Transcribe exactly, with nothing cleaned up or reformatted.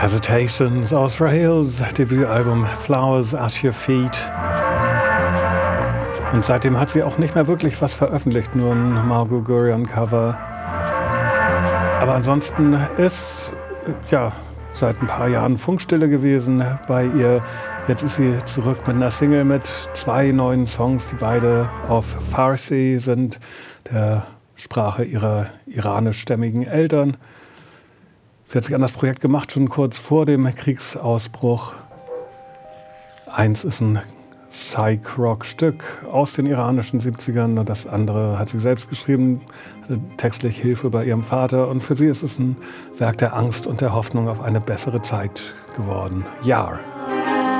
Hesitations aus Rahels Debütalbum Flowers at Your Feet. Und seitdem hat sie auch nicht mehr wirklich was veröffentlicht, nur ein Margot Guryan-Cover. Aber ansonsten ist, ja, seit ein paar Jahren Funkstille gewesen bei ihr. Jetzt ist sie zurück mit einer Single mit zwei neuen Songs, die beide auf Farsi sind, der Sprache ihrer iranischstämmigen Eltern. Sie hat sich an das Projekt gemacht, schon kurz vor dem Kriegsausbruch. Eins ist ein Psych-Rock-Stück aus den iranischen siebzigern und das andere hat sie selbst geschrieben, hatte textlich Hilfe bei ihrem Vater. Und für sie ist es ein Werk der Angst und der Hoffnung auf eine bessere Zeit geworden. Yar.